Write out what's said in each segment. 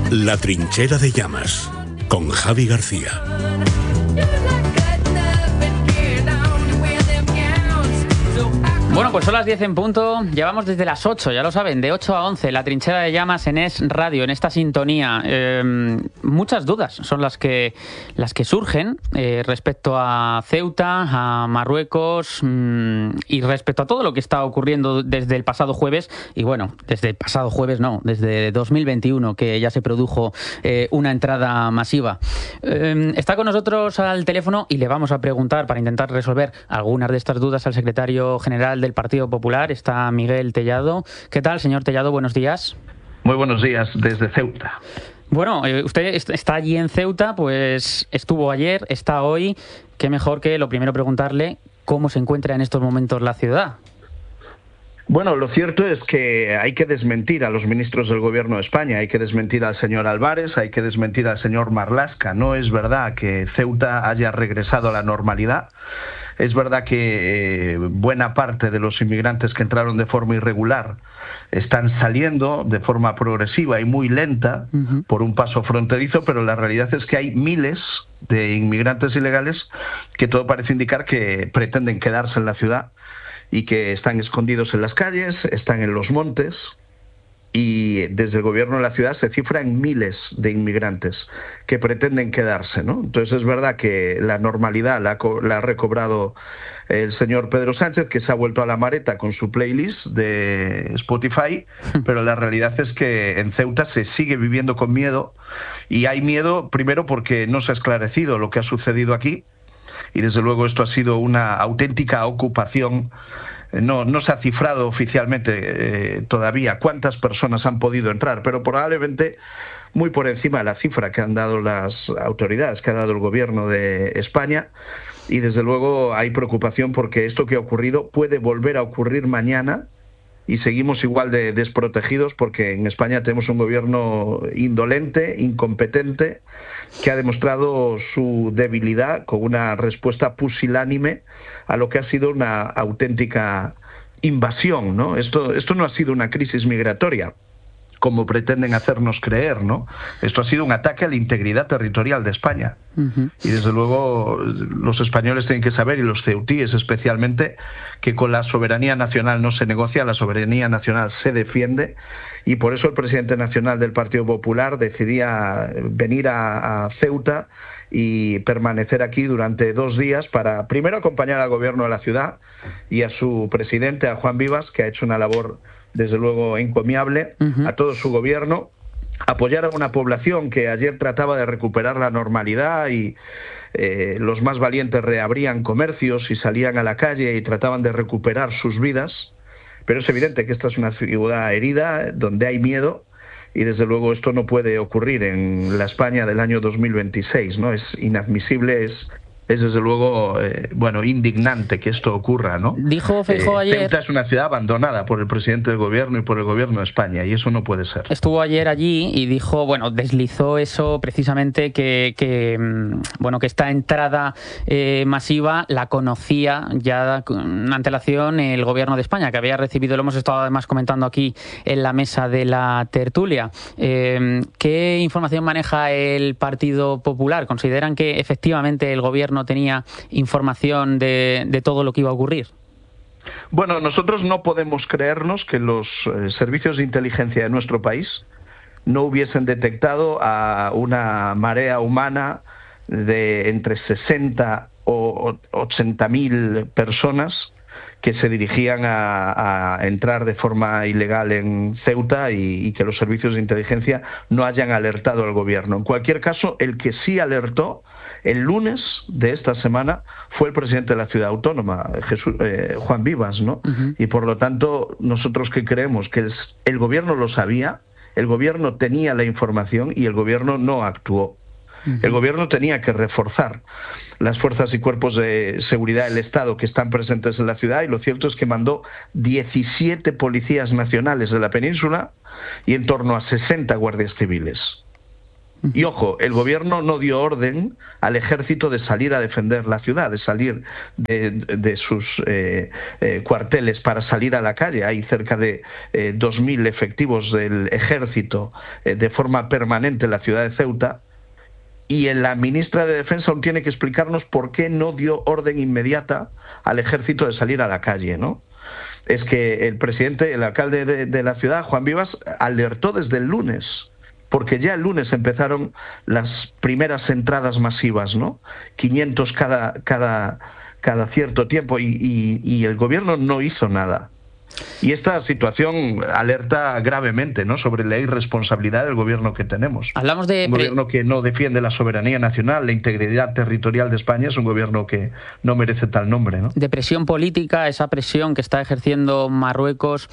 La trinchera de llamas, con Javi García. Bueno, pues son las 10 en punto, llevamos desde las 8, ya lo saben, de 8 a 11, la trinchera de llamas en Es Radio, en esta sintonía. Muchas dudas son las que surgen respecto a Ceuta, a Marruecos y respecto a todo lo que está ocurriendo desde el pasado jueves, y bueno, desde el pasado jueves no, desde 2021, que ya se produjo una entrada masiva. Está con nosotros al teléfono y le vamos a preguntar, para intentar resolver algunas de estas dudas, al secretario general del Partido Popular. Está Miguel Tellado. ¿Qué tal, señor Tellado? Buenos días. Muy buenos días desde Ceuta. Bueno, usted está allí en Ceuta, pues estuvo ayer, está hoy. Qué mejor que lo primero preguntarle cómo se encuentra en estos momentos la ciudad. Bueno, lo cierto es que hay que desmentir a los ministros del Gobierno de España, hay que desmentir al señor Álvarez, hay que desmentir al señor Marlaska. No es verdad que Ceuta haya regresado a la normalidad. Es verdad que buena parte de los inmigrantes que entraron de forma irregular están saliendo de forma progresiva y muy lenta por un paso fronterizo, pero la realidad es que hay miles de inmigrantes ilegales que todo parece indicar que pretenden quedarse en la ciudad y que están escondidos en las calles, están en los montes, y desde el gobierno de la ciudad se cifra en miles de inmigrantes que pretenden quedarse, ¿no? Entonces es verdad que la normalidad la ha recobrado el señor Pedro Sánchez, que se ha vuelto a la mareta con su playlist de Spotify, pero la realidad es que en Ceuta se sigue viviendo con miedo, y hay miedo primero porque no se ha esclarecido lo que ha sucedido aquí, y desde luego esto ha sido una auténtica ocupación. No se ha cifrado oficialmente todavía cuántas personas han podido entrar, pero probablemente muy por encima de la cifra que han dado las autoridades, que ha dado el gobierno de España, y desde luego hay preocupación porque esto que ha ocurrido puede volver a ocurrir mañana, y seguimos igual de desprotegidos porque en España tenemos un gobierno indolente, incompetente, que ha demostrado su debilidad con una respuesta pusilánime a lo que ha sido una auténtica invasión, ¿no? Esto no ha sido una crisis migratoria, como pretenden hacernos creer, ¿no? Esto ha sido un ataque a la integridad territorial de España. Y desde luego los españoles tienen que saber, y los ceutíes especialmente, que con la soberanía nacional no se negocia, la soberanía nacional se defiende, y por eso el presidente nacional del Partido Popular decidía venir a Ceuta y permanecer aquí durante 2 días para, primero, acompañar al gobierno de la ciudad y a su presidente, a Juan Vivas, que ha hecho una labor desde luego encomiable, a todo su gobierno, apoyar a una población que ayer trataba de recuperar la normalidad, y los más valientes reabrían comercios y salían a la calle y trataban de recuperar sus vidas, pero es evidente que esta es una ciudad herida, donde hay miedo, y desde luego esto no puede ocurrir en la España del año 2026, ¿no? Es inadmisible, es desde luego, indignante que esto ocurra, ¿no? Dijo Feijóo ayer... Ceuta es una ciudad abandonada por el presidente del gobierno y por el gobierno de España, y eso no puede ser. Estuvo ayer allí y dijo, deslizó eso precisamente, que esta entrada masiva la conocía ya con antelación el gobierno de España, que había recibido, lo hemos estado además comentando aquí en la mesa de la tertulia. ¿Qué información maneja el Partido Popular? ¿Consideran que efectivamente el gobierno tenía información de todo lo que iba a ocurrir? Bueno, nosotros no podemos creernos que los servicios de inteligencia de nuestro país no hubiesen detectado a una marea humana de entre 60 o 80.000 personas que se dirigían a entrar de forma ilegal en Ceuta, y que los servicios de inteligencia no hayan alertado al gobierno. En cualquier caso, el que sí alertó el lunes de esta semana fue el presidente de la ciudad autónoma, Juan Vivas, ¿no? Y por lo tanto, nosotros que creemos que el gobierno lo sabía, el gobierno tenía la información y el gobierno no actuó. El gobierno tenía que reforzar las fuerzas y cuerpos de seguridad del Estado que están presentes en la ciudad, y lo cierto es que mandó 17 policías nacionales de la península y en torno a 60 guardias civiles. Y ojo, el gobierno no dio orden al ejército de salir a defender la ciudad, de salir de sus cuarteles para salir a la calle. Hay cerca de 2.000 efectivos del ejército de forma permanente en la ciudad de Ceuta. Y la ministra de Defensa aún tiene que explicarnos por qué no dio orden inmediata al ejército de salir a la calle, ¿no? Es que el alcalde de la ciudad, Juan Vivas, alertó desde el lunes, porque ya el lunes empezaron las primeras entradas masivas, ¿no? 500 cada cierto tiempo, y el gobierno no hizo nada. Y esta situación alerta gravemente, ¿no?, sobre la irresponsabilidad del gobierno que tenemos. Hablamos de un gobierno que no defiende la soberanía nacional, la integridad territorial de España. Es un gobierno que no merece tal nombre, ¿no? De presión política, esa presión que está ejerciendo Marruecos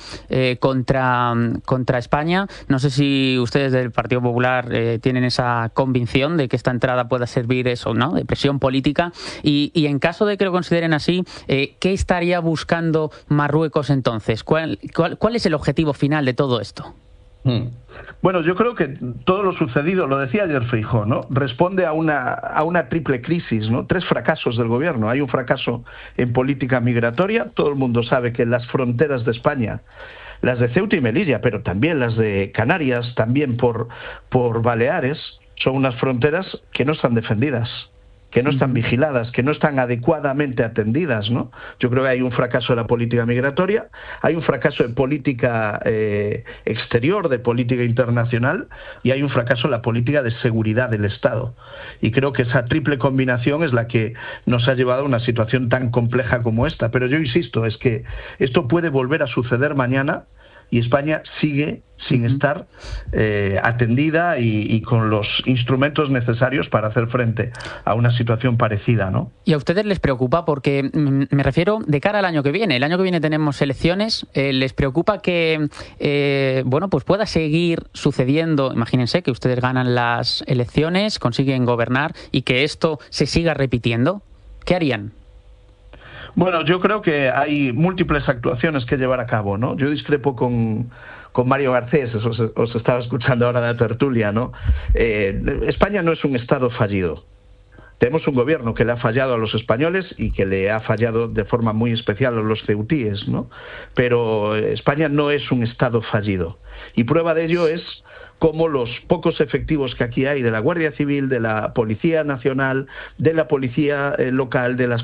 contra España. No sé si ustedes del Partido Popular tienen esa convicción de que esta entrada pueda servir eso, ¿no?, de presión política. Y en caso de que lo consideren así, ¿qué estaría buscando Marruecos entonces? ¿Cuál es el objetivo final de todo esto? Bueno, yo creo que todo lo sucedido, lo decía ayer Feijóo, ¿no?, responde a una triple crisis, ¿no? 3 fracasos del gobierno. Hay un fracaso en política migratoria. Todo el mundo sabe que las fronteras de España, las de Ceuta y Melilla, pero también las de Canarias, también por Baleares, son unas fronteras que no están defendidas, que no están vigiladas, que no están adecuadamente atendidas, ¿no? Yo creo que hay un fracaso de la política migratoria, hay un fracaso de política exterior, de política internacional, y hay un fracaso en la política de seguridad del Estado. Y creo que esa triple combinación es la que nos ha llevado a una situación tan compleja como esta. Pero yo insisto, es que esto puede volver a suceder mañana, y España sigue sin estar atendida y con los instrumentos necesarios para hacer frente a una situación parecida, ¿no? ¿Y a ustedes les preocupa? Porque me refiero de cara al año que viene. El año que viene tenemos elecciones. ¿Les preocupa que pues pueda seguir sucediendo? Imagínense que ustedes ganan las elecciones, consiguen gobernar y que esto se siga repitiendo. ¿Qué harían? Bueno, yo creo que hay múltiples actuaciones que llevar a cabo, ¿no? Yo discrepo con Mario Garcés, os estaba escuchando ahora de la tertulia, ¿no? España no es un Estado fallido. Tenemos un gobierno que le ha fallado a los españoles y que le ha fallado de forma muy especial a los ceutíes, ¿no? Pero España no es un Estado fallido. Y prueba de ello es cómo los pocos efectivos que aquí hay de la Guardia Civil, de la Policía Nacional, de la Policía Local, de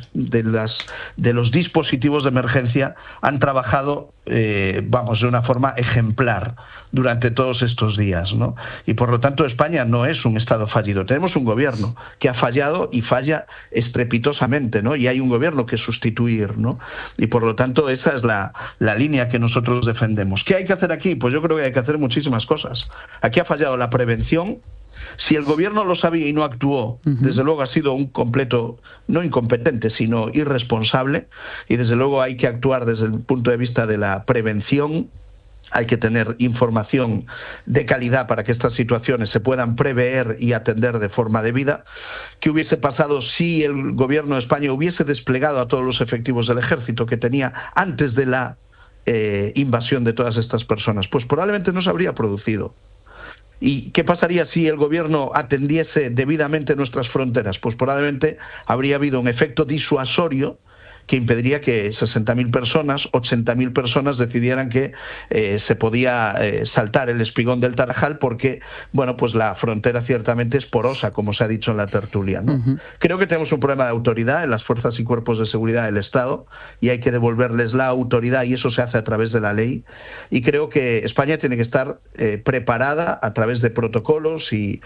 los dispositivos de emergencia han trabajado, de una forma ejemplar durante todos estos días, ¿no? Y por lo tanto España no es un Estado fallido. Tenemos un gobierno que ha fallado y falla estrepitosamente, ¿no? Y hay un gobierno que sustituir, ¿no? Y por lo tanto esa es la línea que nosotros defendemos. ¿Qué hay que hacer aquí? Pues yo creo que hay que hacer muchísimas cosas. Aquí ha fallado la prevención. Si el gobierno lo sabía y no actuó, desde luego ha sido un completo, no incompetente, sino irresponsable, y desde luego hay que actuar desde el punto de vista de la prevención. Hay que tener información de calidad para que estas situaciones se puedan prever y atender de forma debida. ¿Qué hubiese pasado si el gobierno de España hubiese desplegado a todos los efectivos del ejército que tenía antes de la invasión de todas estas personas? Pues probablemente no se habría producido. ¿Y qué pasaría si el gobierno atendiese debidamente nuestras fronteras? Pues probablemente habría habido un efecto disuasorio que impediría que 60.000 personas, 80.000 personas decidieran que se podía saltar el espigón del Tarajal porque, pues la frontera ciertamente es porosa, como se ha dicho en la tertulia, ¿no? Creo que tenemos un problema de autoridad en las fuerzas y cuerpos de seguridad del Estado y hay que devolverles la autoridad y eso se hace a través de la ley. Y creo que España tiene que estar preparada a través de protocolos y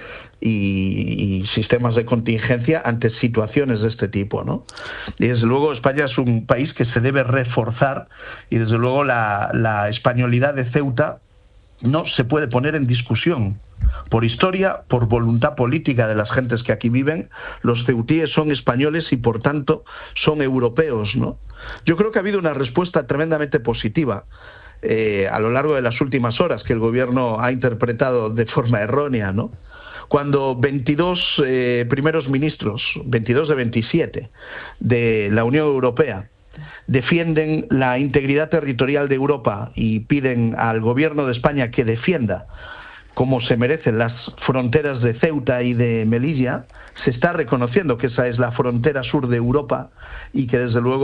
sistemas de contingencia ante situaciones de este tipo, ¿no? Y desde luego España es un país que se debe reforzar y desde luego la españolidad de Ceuta no se puede poner en discusión. Por historia, por voluntad política de las gentes que aquí viven, los ceutíes son españoles y por tanto son europeos, ¿no? Yo creo que ha habido una respuesta tremendamente positiva a lo largo de las últimas horas que el gobierno ha interpretado de forma errónea, ¿no? Cuando 22 primeros ministros, 22 de 27 de la Unión Europea, defienden la integridad territorial de Europa y piden al gobierno de España que defienda como se merecen las fronteras de Ceuta y de Melilla. Se está reconociendo que esa es la frontera sur de Europa y que desde luego